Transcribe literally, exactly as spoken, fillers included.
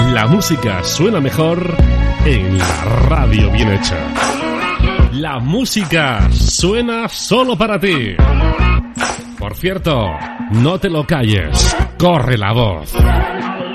La música suena mejor en la radio bien hecha. La música suena solo para ti. Por cierto, no te lo calles, corre la voz.